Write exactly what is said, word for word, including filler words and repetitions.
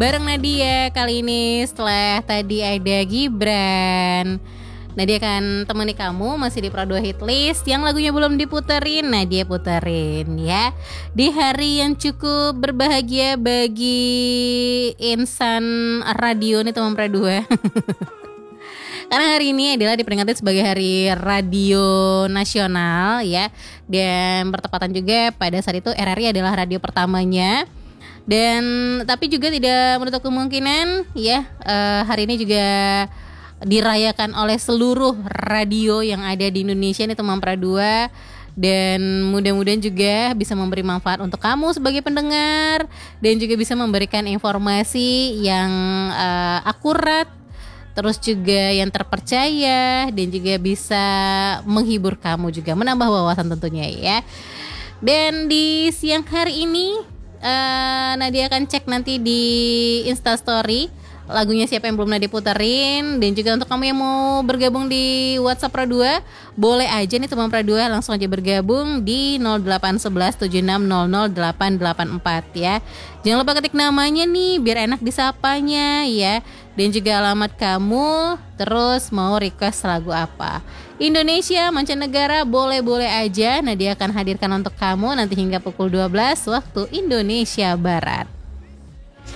bareng Nadia kali ini. Setelah tadi ada Gibran, Nadia akan temani kamu masih di Pro dua Hit List. Yang lagunya belum diputerin, Nadia puterin ya. Di hari yang cukup berbahagia bagi insan radio nih teman Pro dua. Karena hari ini adalah diperingati sebagai Hari Radio Nasional ya. Dan bertepatan juga pada saat itu R R I adalah radio pertamanya. Dan tapi juga tidak menutup kemungkinan ya uh, hari ini juga dirayakan oleh seluruh radio yang ada di Indonesia nih teman Pro dua. Dan mudah-mudahan juga bisa memberi manfaat untuk kamu sebagai pendengar. Dan juga bisa memberikan informasi yang uh, akurat, terus juga yang terpercaya, dan juga bisa menghibur kamu juga, menambah wawasan tentunya ya. Dan di siang hari ini uh, Nadia akan cek nanti di Instastory lagunya siapa yang belum Nadia puterin. Dan juga untuk kamu yang mau bergabung di WhatsApp Pro dua, boleh aja nih teman Pro dua langsung aja bergabung di nol delapan satu satu tujuh enam nol nol delapan delapan empat ya. Jangan lupa ketik namanya nih biar enak disapanya ya. Dan juga alamat kamu, terus mau request lagu apa. Indonesia, mancanegara, boleh-boleh aja. Nadia akan hadirkan untuk kamu nanti hingga pukul dua belas waktu Indonesia Barat.